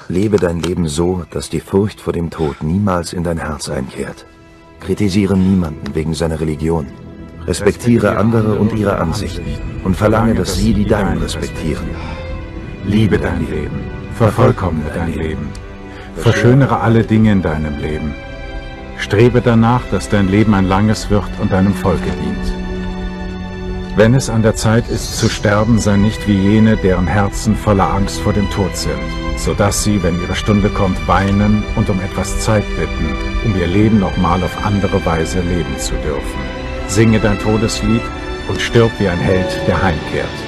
lebe dein Leben so, dass die Furcht vor dem Tod niemals in dein Herz einkehrt. Kritisiere niemanden wegen seiner Religion. Respektiere andere und ihre Ansichten und verlange, dass sie die deinen respektieren. Liebe dein Leben, vervollkommne dein Leben, verschönere alle Dinge in deinem Leben. Strebe danach, dass dein Leben ein langes wird und deinem Volke dient. Wenn es an der Zeit ist zu sterben, sei nicht wie jene, deren Herzen voller Angst vor dem Tod sind, sodass sie, wenn ihre Stunde kommt, weinen und um etwas Zeit bitten, um ihr Leben nochmal auf andere Weise leben zu dürfen. Singe dein Todeslied und stirb wie ein Held, der heimkehrt.